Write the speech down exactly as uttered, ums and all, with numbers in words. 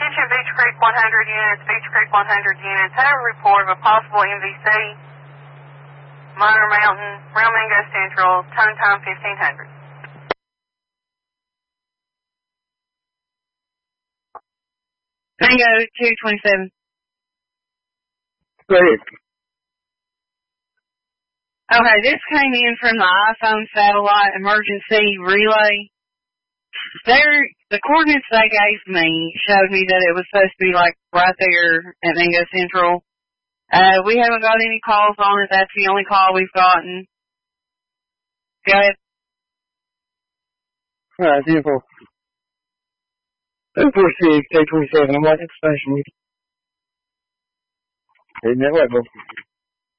Attention Beach Creek one hundred units, Beach Creek one hundred units. Have a report of a possible M V C. Minor Mountain, Railmingo Central, turn time fifteen hundred. Mango two twenty-seven. Go ahead. Okay, this came in from the iPhone satellite emergency relay. There, the coordinates they gave me showed me that it was supposed to be like right there at Mango Central. Uh, we haven't got any calls on it. That's the only call we've gotten. Go ahead. Alright, beautiful. two four six, two twenty-seven, I'm like expansion. Isn't that level?